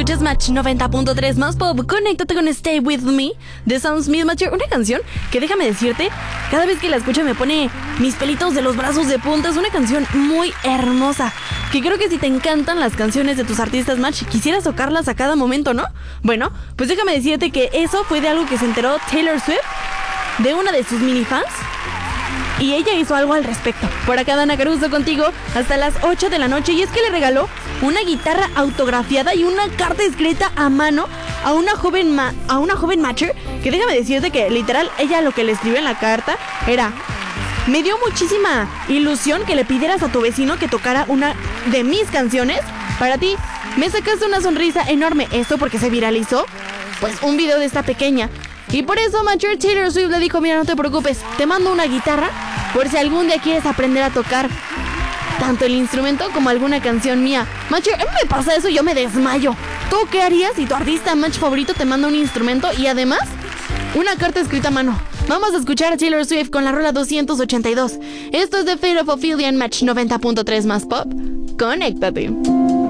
escuchas Match 90.3 más pop. Conéctate con Stay With Me de Sam Smith Matcher. Una canción que, déjame decirte, cada vez que la escucho me pone mis pelitos de los brazos de punta. Es una canción muy hermosa, que creo que si te encantan las canciones de tus artistas Match, quisieras tocarlas a cada momento, ¿no? Bueno, pues déjame decirte que eso fue de algo que se enteró Taylor Swift, de una de sus minifans, y ella hizo algo al respecto. Por acá Dana Caruso contigo hasta las 8 de la noche. Y es que le regaló una guitarra autografiada y una carta escrita a mano a una joven matcher, que déjame decirte que literal ella lo que le escribió en la carta era: me dio muchísima ilusión que le pidieras a tu vecino que tocara una de mis canciones para ti. Me sacaste una sonrisa enorme. Esto porque se viralizó pues un video de esta pequeña. Y por eso Matcher Taylor Swift le dijo: mira, no te preocupes, te mando una guitarra por si algún día quieres aprender a tocar tanto el instrumento como alguna canción mía. Matcher, me pasa eso, yo me desmayo. ¿Tú qué harías si tu artista Match favorito te manda un instrumento y además una carta escrita a mano? Vamos a escuchar a Taylor Swift con la rola 282. Esto es The Fate of Ophelia en Match 90.3 más pop. Conéctate.